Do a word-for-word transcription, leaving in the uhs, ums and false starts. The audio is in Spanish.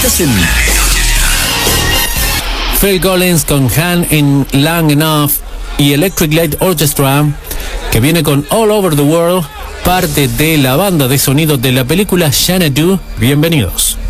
Estás en Phil Collins con Hand in Long Enough y Electric Light Orchestra, que viene con All Over the World, parte de la banda de sonido de la película Xanadu. Bienvenidos.